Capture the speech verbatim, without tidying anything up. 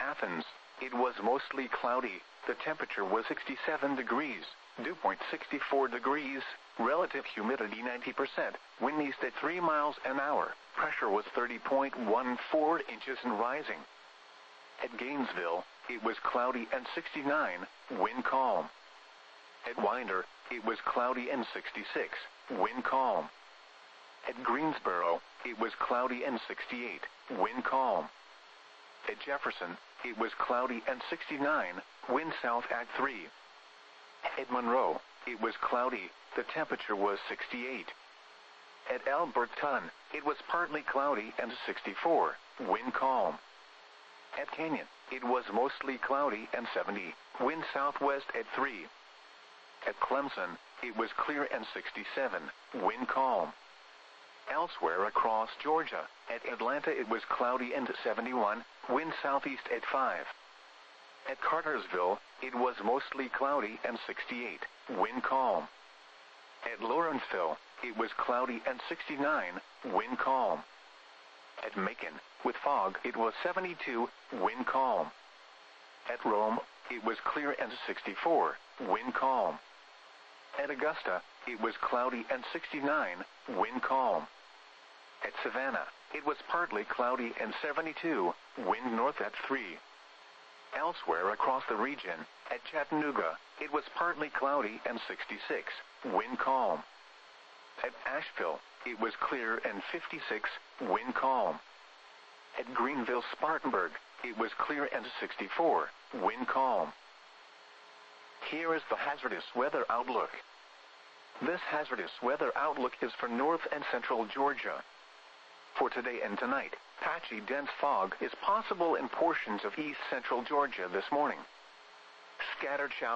Athens, it was mostly cloudy. The temperature was sixty-seven degrees. Dew point sixty-four degrees. Relative humidity ninety percent. Wind east at three miles an hour. Pressure was thirty point one four inches and rising. At Gainesville, it was cloudy and sixty-nine. Wind calm. At Winder, it was cloudy and sixty-six. Wind calm. At Greensboro, it was cloudy and sixty-eight. Wind calm. At Jefferson, it was cloudy and sixty-nine. Wind south at three. At Monroe, it was cloudy. The temperature was sixty-eight. At Alberton, it was partly cloudy and sixty-four. Wind calm. At Canyon, it was mostly cloudy and seventy. Wind southwest at three. At Clemson, it was clear and sixty-seven. Wind calm. Elsewhere across Georgia, at Atlanta it was cloudy and seventy-one. Wind southeast at five. At Cartersville, it was mostly cloudy and sixty-eight. Wind calm. At Lawrenceville, it was cloudy and sixty-nine. Wind calm. At Macon, with fog, it was seventy-two. Wind calm. At Rome, it was clear and sixty-four. Wind calm. At Augusta, it was cloudy and sixty-nine. Wind calm. At Savannah, it was partly cloudy and seventy-two. Wind north at three. Elsewhere across the region, at Chattanooga, it was partly cloudy and sixty-six. Wind calm. At Asheville, it was clear and fifty-six. Wind calm. At Greenville-Spartanburg, it was clear and sixty-four. Wind calm. Here is the hazardous weather outlook. This hazardous weather outlook is for north and central Georgia. For today and tonight, patchy dense fog is possible in portions of east central Georgia this morning. Scattered showers